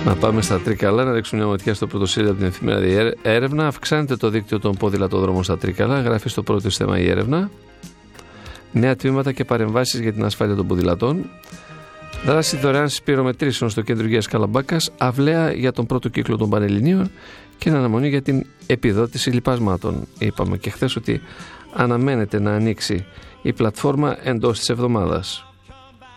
Να πάμε στα Τρίκαλα, να ρίξουμε μια ματιά στο πρωτοσέλιδο από την εφημερίδα Έρευνα. Αυξάνεται το δίκτυο των ποδηλατοδρόμων στα Τρίκαλα, γράφει στο πρώτο θέμα η έρευνα. Νέα τμήματα και παρεμβάσεις για την ασφάλεια των ποδηλατών. Δράση δωρεάν σπυρομετρήσεων στο κέντρο υγείας Καλαμπάκας, αυλαία για τον πρώτο κύκλο των Πανελληνίων και αναμονή για την επιδότηση λιπασμάτων. Είπαμε και χθες ότι αναμένεται να ανοίξει η πλατφόρμα εντός της εβδομάδας.